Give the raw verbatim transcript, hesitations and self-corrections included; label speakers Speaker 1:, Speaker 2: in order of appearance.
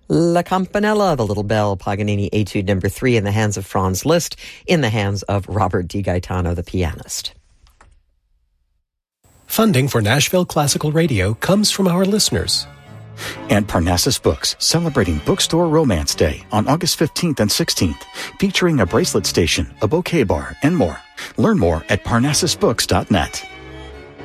Speaker 1: La Campanella, the Little Bell, Paganini Etude number three in the hands of Franz Liszt, in the hands of Robert DiGaetano, the pianist.
Speaker 2: Funding for Nashville Classical Radio comes from our listeners.
Speaker 3: And Parnassus Books, celebrating Bookstore Romance Day on August fifteenth and sixteenth, featuring a bracelet station, a bouquet bar, and more. Learn more at parnassus books dot net.